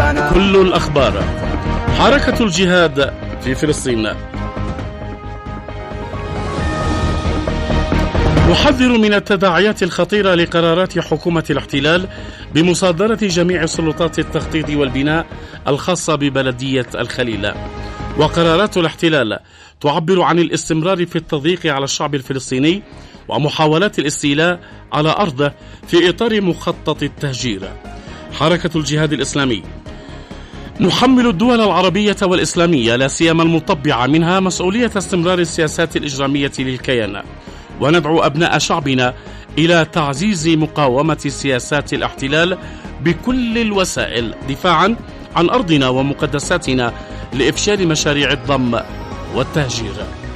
كل الأخبار. حركة الجهاد في فلسطين. نحذر من التداعيات الخطيرة لقرارات حكومة الاحتلال بمصادرة جميع سلطات التخطيط والبناء الخاصة ببلدية الخليل. وقرارات الاحتلال تعبر عن الاستمرار في التضييق على الشعب الفلسطيني ومحاولات الاستيلاء على أرضه في إطار مخطط التهجير. حركة الجهاد الإسلامي نحمل الدول العربية والإسلامية لا سيما المطبعة منها مسؤولية استمرار السياسات الإجرامية للكيان، وندعو أبناء شعبنا إلى تعزيز مقاومة سياسات الاحتلال بكل الوسائل دفاعا عن أرضنا ومقدساتنا لإفشال مشاريع الضم والتهجير.